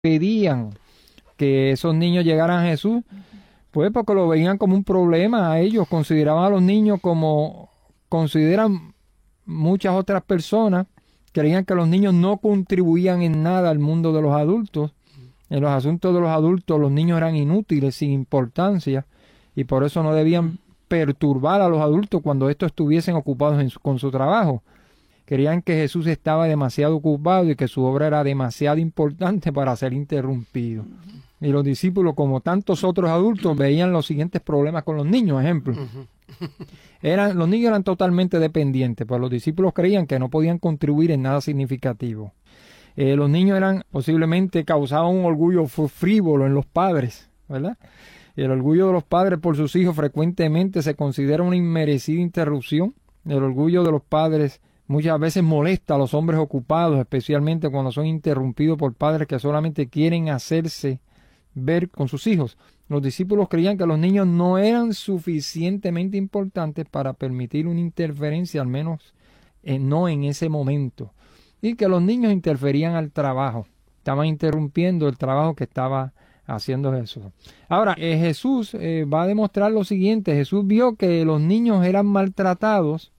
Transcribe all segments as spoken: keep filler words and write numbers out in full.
pedían que esos niños llegaran a Jesús, pues porque lo veían como un problema a ellos, consideraban a los niños como consideran muchas otras personas, creían que los niños no contribuían en nada al mundo de los adultos. En los asuntos de los adultos los niños eran inútiles, sin importancia, y por eso no debían perturbar a los adultos cuando estos estuviesen ocupados en su, con su trabajo. Creían que Jesús estaba demasiado ocupado y que su obra era demasiado importante para ser interrumpido. Y los discípulos, como tantos otros adultos, veían los siguientes problemas con los niños. Ejemplo, eran, los niños eran totalmente dependientes, pues los discípulos creían que no podían contribuir en nada significativo. Eh, los niños eran, posiblemente causaban un orgullo frívolo en los padres, ¿verdad? El orgullo de los padres por sus hijos frecuentemente se considera una inmerecida interrupción. El orgullo de los padres muchas veces molesta a los hombres ocupados, especialmente cuando son interrumpidos por padres que solamente quieren hacerse ver con sus hijos. Los discípulos creían que los niños no eran suficientemente importantes para permitir una interferencia, al menos eh, no en ese momento, y que los niños interferían al trabajo, estaban interrumpiendo el trabajo que estaba haciendo Jesús. Ahora, eh, Jesús eh, va a demostrar lo siguiente. Jesús vio que los niños eran maltratados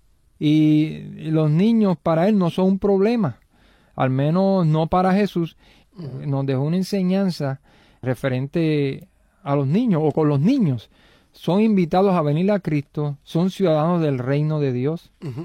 y los niños para él no son un problema, al menos no para Jesús. Uh-huh. Nos dejó una enseñanza referente a los niños o con los niños. Son invitados a venir a Cristo, son ciudadanos del reino de Dios. Uh-huh.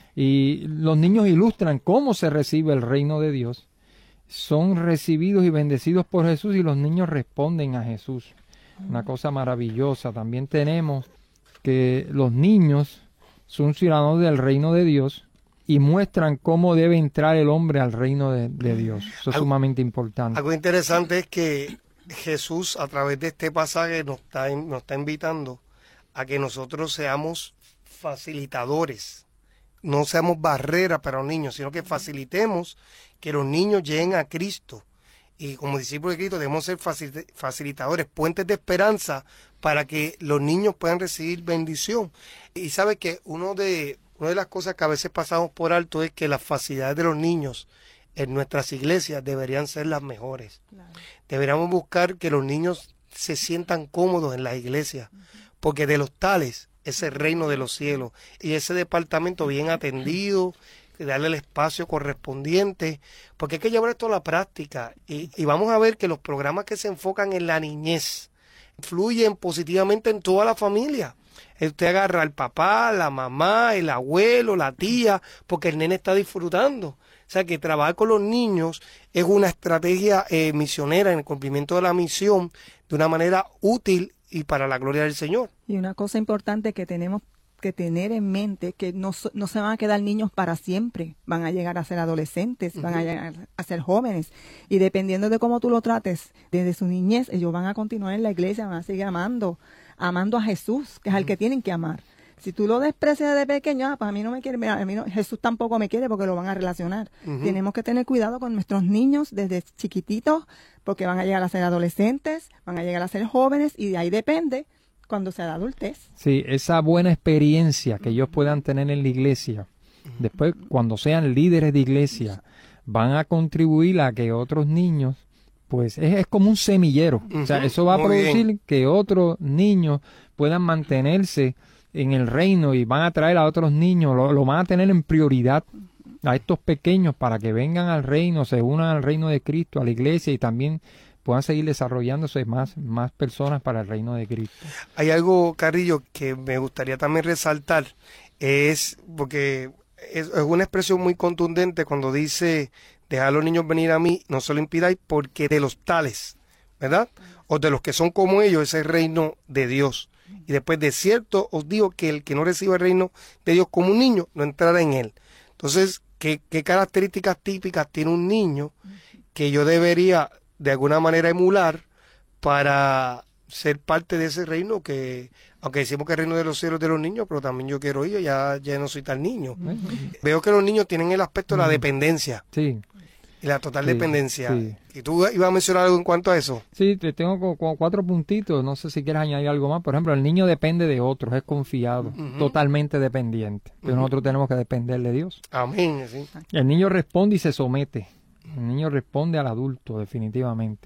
Y los niños ilustran cómo se recibe el reino de Dios. Son recibidos y bendecidos por Jesús y los niños responden a Jesús. Una cosa maravillosa. También tenemos que los niños son ciudadanos del reino de Dios y muestran cómo debe entrar el hombre al reino de, de Dios. Eso es algo, sumamente importante. Algo interesante es que Jesús, a través de este pasaje, nos está, nos está invitando a que nosotros seamos facilitadores. No seamos barreras para los niños, sino que facilitemos que los niños lleguen a Cristo. Y como discípulos de Cristo debemos ser facilitadores, puentes de esperanza para que los niños puedan recibir bendición. Y sabe que uno de, una de las cosas que a veces pasamos por alto es que las facilidades de los niños en nuestras iglesias deberían ser las mejores. Claro. Deberíamos buscar que los niños se sientan cómodos en las iglesias, uh-huh. porque de los tales es el reino de los cielos. Y ese departamento bien atendido, darle el espacio correspondiente, porque hay que llevar esto a la práctica. Y, y vamos a ver que los programas que se enfocan en la niñez influyen positivamente en toda la familia. Usted agarra al papá, la mamá, el abuelo, la tía, porque el nene está disfrutando. O sea que trabajar con los niños es una estrategia eh, misionera en el cumplimiento de la misión de una manera útil y para la gloria del Señor. Y una cosa importante que tenemos que tener en mente, que no, no se van a quedar niños para siempre, van a llegar a ser adolescentes, uh-huh. van a llegar a ser jóvenes, y dependiendo de cómo tú lo trates desde su niñez, ellos van a continuar en la iglesia, van a seguir amando, amando a Jesús, que es uh-huh. al que tienen que amar. Si tú lo desprecias desde pequeño, ah, pues a mí no me quiere, mira, a mí no, Jesús tampoco me quiere porque lo van a relacionar. Uh-huh. Tenemos que tener cuidado con nuestros niños desde chiquititos, porque van a llegar a ser adolescentes, van a llegar a ser jóvenes, y de ahí depende cuando sea de adultez. Sí, esa buena experiencia que ellos puedan tener en la iglesia, después cuando sean líderes de iglesia, van a contribuir a que otros niños, pues es, es como un semillero. Uh-huh. O sea, eso va a Muy producir bien. que otros niños puedan mantenerse en el reino y van a traer a otros niños, lo, lo van a tener en prioridad a estos pequeños para que vengan al reino, se unan al reino de Cristo, a la iglesia, y también puedan seguir desarrollándose más, más personas para el reino de Cristo. Hay algo, Carrillo, que me gustaría también resaltar, es porque es, es una expresión muy contundente cuando dice, dejad a los niños venir a mí, no se lo impidáis, porque de los tales, ¿verdad? O de los que son como ellos, es el reino de Dios. Y después, de cierto os digo que el que no reciba el reino de Dios como un niño, no entrará en él. Entonces, ¿qué, qué características típicas tiene un niño que yo debería de alguna manera emular para ser parte de ese reino? Que, aunque decimos que el reino de los cielos es de los niños, pero también yo quiero ir, ya, ya no soy tan niño. Uh-huh. Veo que los niños tienen el aspecto de la dependencia. Sí. Y la total sí, dependencia. Sí. ¿Y tú ibas a mencionar algo en cuanto a eso? Sí, te tengo como cuatro puntitos, no sé si quieres añadir algo más. Por ejemplo, el niño depende de otros, es confiado, uh-huh. totalmente dependiente. Pero uh-huh. nosotros tenemos que depender de Dios. Amén. Sí. El niño responde y se somete. El niño responde al adulto, definitivamente.